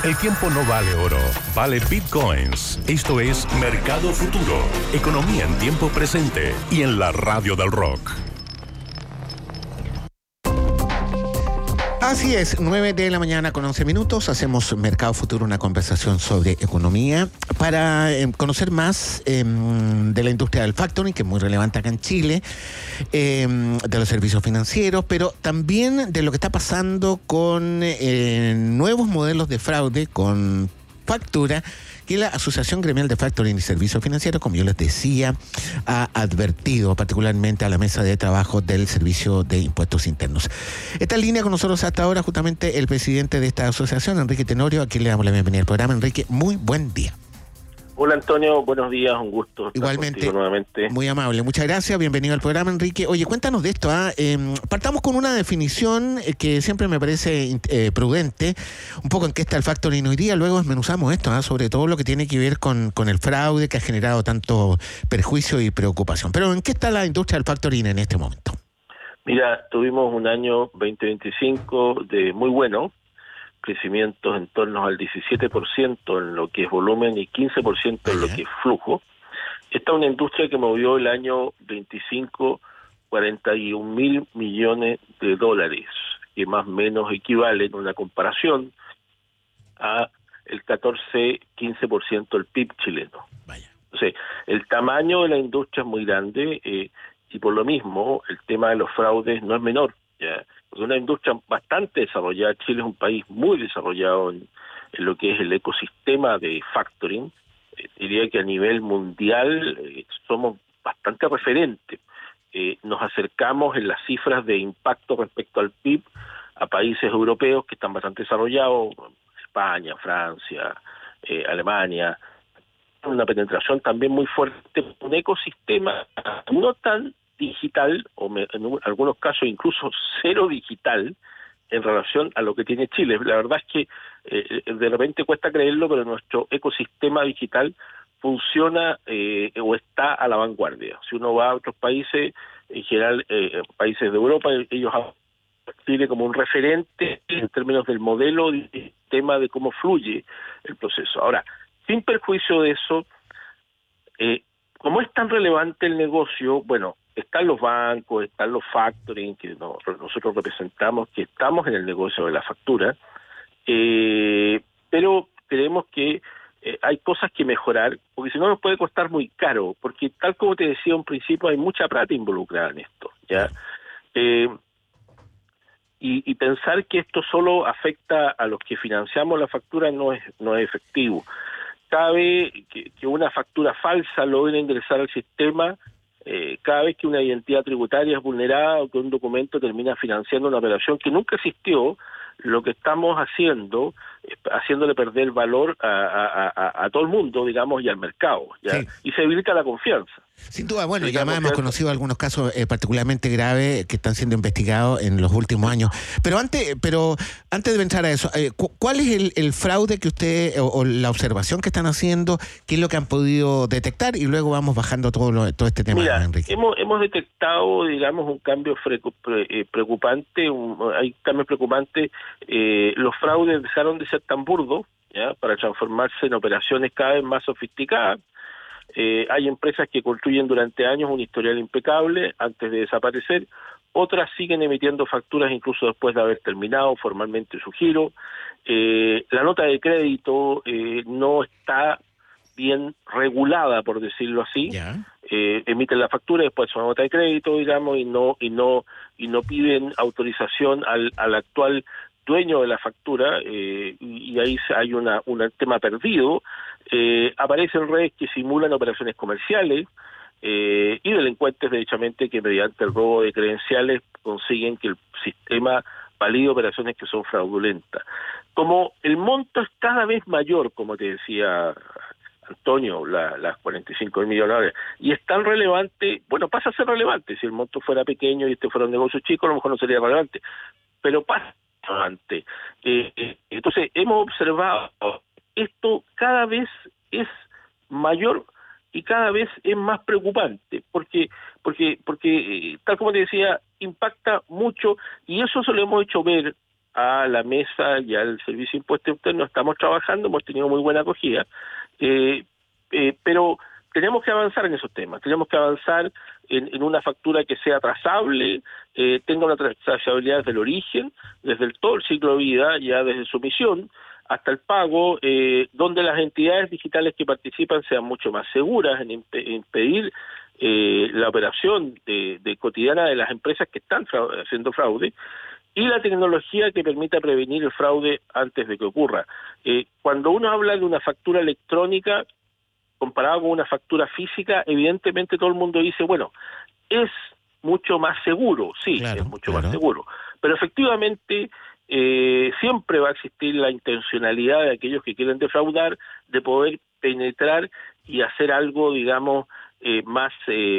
El tiempo no vale oro, vale bitcoins. Esto es Mercado Futuro, economía en tiempo presente y en la radio del rock. Así es, 9 de la mañana con 11 minutos, hacemos Mercado Futuro, una conversación sobre economía para conocer más de la industria del factoring, que es muy relevante acá en Chile, de los servicios financieros, pero también de lo que está pasando con nuevos modelos de fraude, con factura, que la Asociación Gremial de Factoring y Servicios Financieros, como yo les decía, ha advertido particularmente a la mesa de trabajo del Servicio de Impuestos Internos. Está en línea con nosotros hasta ahora justamente el presidente de esta asociación, Enrique Tenorio, a quien le damos la bienvenida al programa. Enrique, muy buen día. Hola Antonio, buenos días, un gusto estar igualmente nuevamente. Muy amable, muchas gracias, bienvenido al programa, Enrique. Oye, cuéntanos de esto, partamos con una definición que siempre me parece prudente, un poco en qué está el factoring hoy día, luego desmenuzamos esto, sobre todo lo que tiene que ver con el fraude que ha generado tanto perjuicio y preocupación. Pero ¿en qué está la industria del factoring en este momento? Mira, tuvimos un año 2025 de muy bueno, crecimientos en torno al 17% en lo que es volumen y 15% en lo que es flujo. Esta es una industria que movió el año 25 41.000 millones de dólares, que más o menos equivale en una comparación a el 14-15% del PIB chileno. Entonces, el tamaño de la industria es muy grande y por lo mismo el tema de los fraudes no es menor. ¿Ya? Es una industria bastante desarrollada. Chile es un país muy desarrollado en lo que es el ecosistema de factoring. Diría que a nivel mundial somos bastante referentes. Nos acercamos en las cifras de impacto respecto al PIB a países europeos que están bastante desarrollados, España, Francia, Alemania. Una penetración también muy fuerte, un ecosistema no tan digital, o en algunos casos incluso cero digital, en relación a lo que tiene Chile. La verdad es que de repente cuesta creerlo, pero nuestro ecosistema digital funciona o está a la vanguardia. Si uno va a otros países, en general países de Europa, ellos Chile como un referente en términos del modelo y del tema de cómo fluye el proceso. Ahora, sin perjuicio de eso, como es tan relevante el negocio, bueno, están los bancos, están los factoring, que nosotros representamos, que estamos en el negocio de la factura, pero creemos que hay cosas que mejorar, porque si no nos puede costar muy caro, porque tal como te decía un principio, hay mucha plata involucrada en esto, ¿ya? Y pensar que esto solo afecta a los que financiamos la factura no es efectivo. Cada vez que una factura falsa logra ingresar al sistema, cada vez que una identidad tributaria es vulnerada o que un documento termina financiando una operación que nunca existió, lo que estamos haciendo es haciéndole perder valor a todo el mundo, digamos, y al mercado, ¿ya? Sí. Y se debilita la confianza. Sin duda, bueno, y además hemos conocido algunos casos particularmente graves que están siendo investigados en los últimos años. Pero antes de entrar a eso, ¿cuál es el fraude que usted, o la observación que están haciendo? ¿Qué es lo que han podido detectar? Y luego vamos bajando todo este tema. Mira, Enrique. Hemos detectado, digamos, un cambio preocupante, hay cambios preocupantes. Los fraudes dejaron de ser tan burdos, ¿ya?, para transformarse en operaciones cada vez más sofisticadas. Hay empresas que construyen durante años un historial impecable antes de desaparecer, otras siguen emitiendo facturas incluso después de haber terminado formalmente su giro. La nota de crédito no está bien regulada, por decirlo así. Emiten la factura, después su nota de crédito, digamos, y no piden autorización al actual dueño de la factura, y ahí hay un tema perdido. Aparecen redes que simulan operaciones comerciales y delincuentes, derechamente, que mediante el robo de credenciales consiguen que el sistema valide operaciones que son fraudulentas. Como el monto es cada vez mayor, como te decía Antonio, las 45 millones de dólares, y es tan relevante, bueno, pasa a ser relevante. Si el monto fuera pequeño y este fuera un negocio chico, a lo mejor no sería relevante, pero pasa relevante. Entonces, hemos observado esto cada vez es mayor y cada vez es más preocupante, porque tal como te decía, impacta mucho, y eso se lo hemos hecho ver a la mesa y al Servicio de Impuestos Internos. Estamos trabajando, hemos tenido muy buena acogida, pero tenemos que avanzar en esos temas, tenemos que avanzar en una factura que sea trazable, tenga una trazabilidad desde el origen, desde todo el ciclo de vida, ya desde su emisión hasta el pago, donde las entidades digitales que participan sean mucho más seguras en impedir la operación de cotidiana de las empresas que están haciendo fraude, y la tecnología que permita prevenir el fraude antes de que ocurra. Cuando uno habla de una factura electrónica comparado con una factura física, evidentemente todo el mundo dice, bueno, es mucho más seguro, sí, claro, es mucho más seguro, pero efectivamente siempre va a existir la intencionalidad de aquellos que quieren defraudar de poder penetrar y hacer algo, digamos, más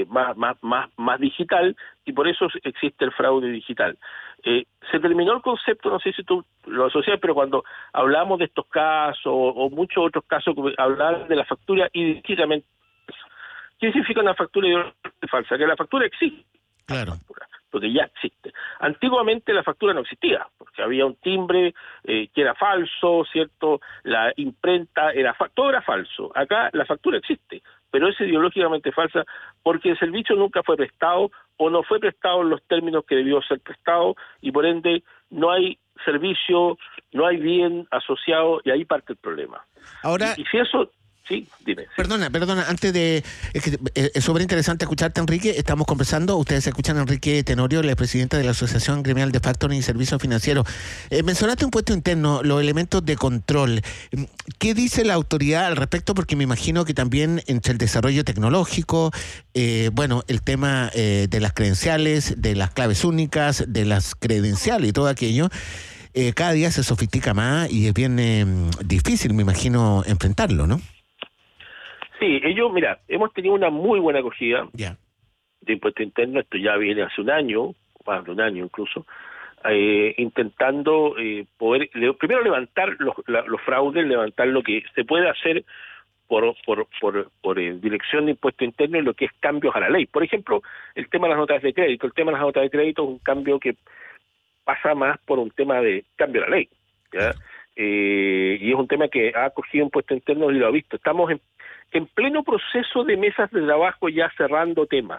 digital, y por eso existe el fraude digital. Se terminó el concepto, no sé si tú lo asocias, pero cuando hablamos de estos casos o muchos otros casos, hablar de la factura ideológicamente falsa. ¿Qué significa una factura ideológicamente falsa? Que la factura existe. Claro. Porque ya existe. Antiguamente la factura no existía, porque había un timbre que era falso, ¿cierto? La imprenta todo era falso. Acá la factura existe, pero es ideológicamente falsa porque el servicio nunca fue prestado o no fue prestado en los términos que debió ser prestado, y por ende no hay servicio, no hay bien asociado, y ahí parte el problema. Ahora, y si eso... Sí, dime. Sí. Perdona, antes de... Es súper interesante escucharte, Enrique. Estamos conversando, ustedes escuchan a Enrique Tenorio, el presidente de la Asociación Gremial de Factoring y Servicios Financieros. Mencionaste impuesto interno, los elementos de control. ¿Qué dice la autoridad al respecto? Porque me imagino que también entre el desarrollo tecnológico, el tema de las credenciales, de las claves únicas, de las credenciales y todo aquello, cada día se sofistica más y es bien difícil, me imagino, enfrentarlo, ¿no? Sí, mira, hemos tenido una muy buena acogida de impuesto interno. Esto ya viene hace un año, más de un año incluso, intentando poder, primero levantar los fraudes, levantar lo que se puede hacer por dirección de impuesto interno en lo que es cambios a la ley. Por ejemplo, el tema de las notas de crédito. El tema de las notas de crédito es un cambio que pasa más por un tema de cambio a la ley, ¿ya? Y es un tema que ha acogido impuesto interno y lo ha visto. Estamos en pleno proceso de mesas de trabajo ya cerrando temas.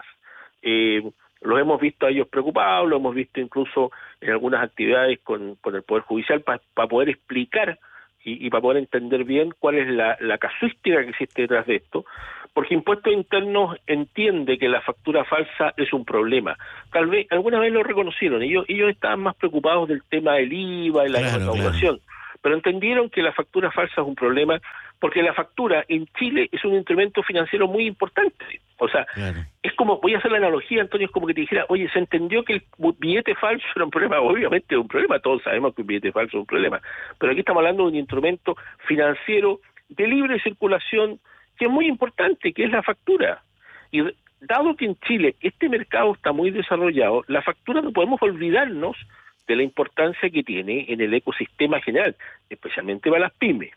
Los hemos visto a ellos preocupados, lo hemos visto incluso en algunas actividades con el Poder Judicial para poder explicar y para poder entender bien cuál es la casuística que existe detrás de esto, porque Impuestos Internos entiende que la factura falsa es un problema. Tal vez, alguna vez lo reconocieron, ellos estaban más preocupados del tema del IVA y la recaudación, pero entendieron que la factura falsa es un problema porque la factura en Chile es un instrumento financiero muy importante. O sea, es como, voy a hacer la analogía, Antonio, es como que te dijera, oye, se entendió que el billete falso era un problema. Obviamente es un problema, todos sabemos que un billete falso es un problema, pero aquí estamos hablando de un instrumento financiero de libre circulación que es muy importante, que es la factura. Y dado que en Chile este mercado está muy desarrollado, la factura no podemos olvidarnos de la importancia que tiene en el ecosistema general, especialmente para las pymes.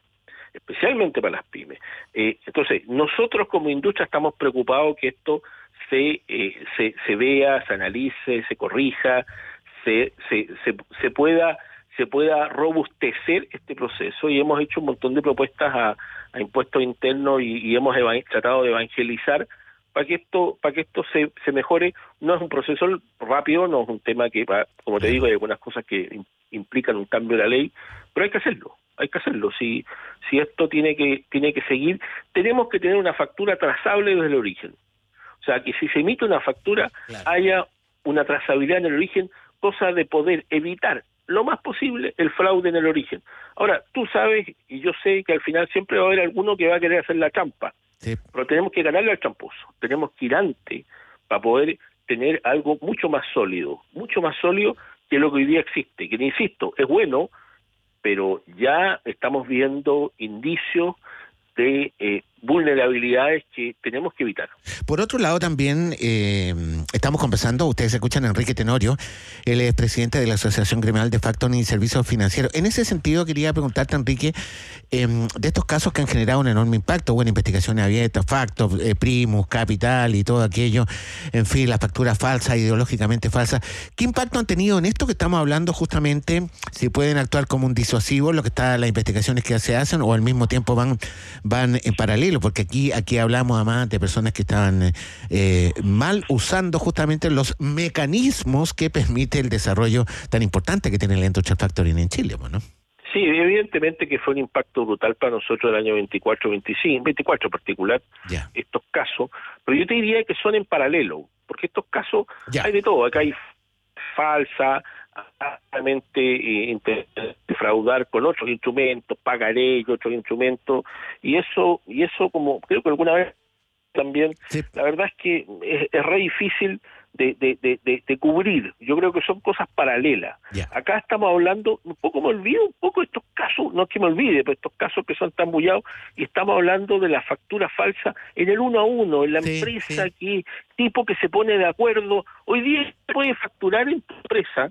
Entonces, nosotros como industria estamos preocupados que esto se vea, se analice, se corrija, se pueda robustecer este proceso, y hemos hecho un montón de propuestas a impuestos internos y hemos tratado de evangelizar para que esto se mejore. No es un proceso rápido, no es un tema que, como te digo, hay algunas cosas que implican un cambio de la ley, pero hay que hacerlo. Si esto tiene que seguir, tenemos que tener una factura trazable desde el origen. O sea, que si se emite una factura, haya una trazabilidad en el origen, cosa de poder evitar lo más posible el fraude en el origen. Ahora, tú sabes, y yo sé que al final siempre va a haber alguno que va a querer hacer la trampa, pero tenemos que ganarle al tramposo, tenemos que ir antes para poder tener algo mucho más sólido que lo que hoy día existe, que, insisto, es bueno, pero ya estamos viendo indicios de vulnerabilidades que tenemos que evitar. Por otro lado, también estamos conversando, ustedes escuchan a Enrique Tenorio, él es presidente de la Asociación Gremial de Factoring y Servicios Financieros. En ese sentido, quería preguntarte, Enrique, de estos casos que han generado un enorme impacto, bueno, investigaciones abiertas, Factor, Primus, Capital y todo aquello, en fin, las facturas falsas, ideológicamente falsas. ¿Qué impacto han tenido en esto que estamos hablando justamente? Si pueden actuar como un disuasivo, lo que está las investigaciones que se hacen, o al mismo tiempo van en paralelo, porque aquí hablamos además de personas que estaban mal usando justamente los mecanismos que permite el desarrollo tan importante que tiene la industria del factoring en Chile, ¿no? Sí, evidentemente que fue un impacto brutal para nosotros el año 24-25, 24 en particular, estos casos, pero yo te diría que son en paralelo, porque estos casos hay de todo, acá hay falsa, defraudar con otros instrumentos, pagaré y otros instrumentos, y eso como creo que alguna vez también, la verdad es que es re difícil de cubrir. Yo creo que son cosas paralelas. Acá estamos hablando, me olvido un poco de estos casos, no es que me olvide, pero estos casos que son tan bullados, y estamos hablando de la factura falsa en el 1 a 1, en la empresa, que tipo que se pone de acuerdo. Hoy día puedes facturar en tu empresa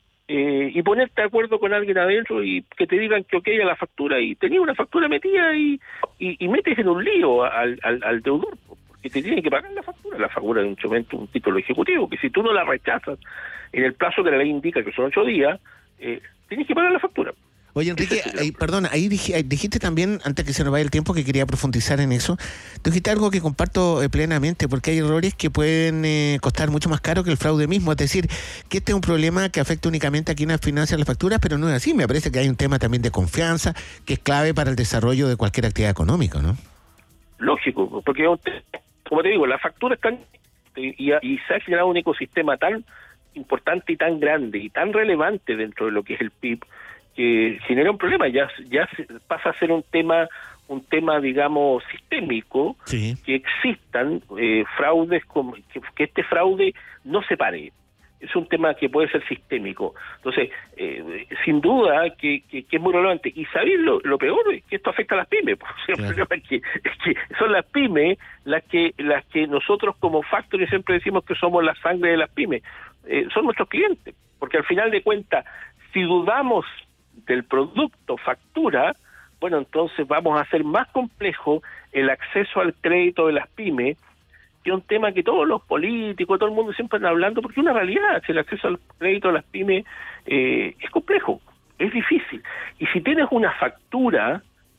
y ponerte de acuerdo con alguien adentro y que te digan que ok a la factura, y tenías una factura metida y metes en un lío al deudor, porque te tienen que pagar la factura de un instrumento, un título ejecutivo, que si tú no la rechazas en el plazo que la ley indica, que son 8 días, tienes que pagar la factura. Oye, Enrique, ahí dijiste también, antes que se nos vaya el tiempo, que quería profundizar en eso. Tú dijiste algo que comparto plenamente, porque hay errores que pueden costar mucho más caro que el fraude mismo. Es decir, que este es un problema que afecta únicamente a quienes financian las facturas, pero no es así. Me parece que hay un tema también de confianza que es clave para el desarrollo de cualquier actividad económica, ¿no? Lógico, porque, como te digo, las facturas están y se ha generado un ecosistema tan importante y tan grande y tan relevante dentro de lo que es el PIB, que genera un problema, ya pasa a ser un tema digamos sistémico, que existan fraudes, que este fraude no se pare. Es un tema que puede ser sistémico. Entonces, sin duda que es muy relevante. Y ¿sabéis lo peor? Es que esto afecta a las pymes. El problema es que son las pymes las que nosotros como Factory siempre decimos que somos la sangre de las pymes. Son nuestros clientes, porque al final de cuentas, si dudamos del producto factura, bueno, entonces vamos a hacer más complejo el acceso al crédito de las pymes, que es un tema que todos los políticos, todo el mundo siempre están hablando, porque es una realidad. Si el acceso al crédito de las pymes es complejo, es difícil. Y si tienes una factura,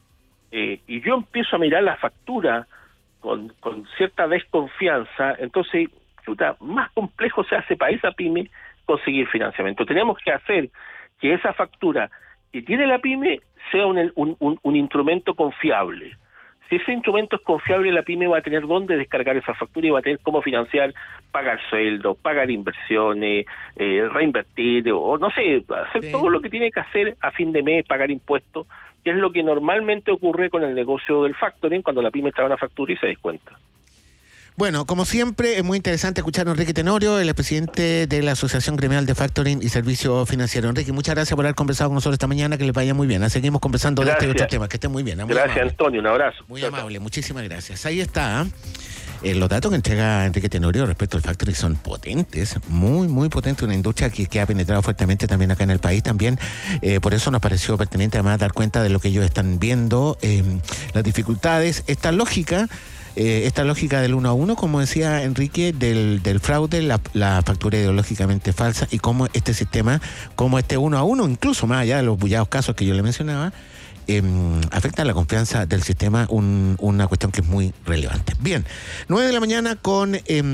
y yo empiezo a mirar la factura con cierta desconfianza, entonces más complejo se hace para esa pyme conseguir financiamiento. Tenemos que hacer que esa factura que tiene la pyme sea un instrumento confiable. Si ese instrumento es confiable, la pyme va a tener dónde descargar esa factura y va a tener cómo financiar, pagar sueldos, pagar inversiones, reinvertir, o no sé, hacer todo lo que tiene que hacer a fin de mes, pagar impuestos, que es lo que normalmente ocurre con el negocio del factoring, cuando la pyme trae una factura y se descuenta. Bueno, como siempre, es muy interesante escuchar a Enrique Tenorio, el presidente de la Asociación Gremial de Factoring y Servicios Financieros. Enrique, muchas gracias por haber conversado con nosotros esta mañana, que les vaya muy bien. Seguimos conversando de este y otros temas, que estén muy bien. Gracias, amable. Antonio, un abrazo. Muy amable, muchísimas gracias. Ahí está. Los datos que entrega Enrique Tenorio respecto al factoring son potentes, muy, muy potentes, una industria que ha penetrado fuertemente también acá en el país también. Por eso nos pareció pertinente además dar cuenta de lo que ellos están viendo, las dificultades, esta lógica del 1 a 1, como decía Enrique, del fraude, la factura ideológicamente falsa, y cómo este sistema, como este 1 a 1, incluso más allá de los bullados casos que yo le mencionaba, afecta la confianza del sistema, una cuestión que es muy relevante. Bien, 9 de la mañana con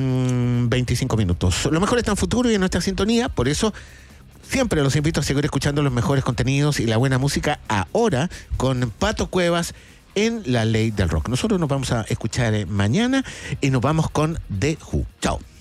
25 minutos. Lo mejor está en futuro y en nuestra sintonía, por eso siempre los invito a seguir escuchando los mejores contenidos y la buena música ahora con Pato Cuevas en La Ley del Rock. Nosotros nos vamos a escuchar mañana y nos vamos con The Who. Chao.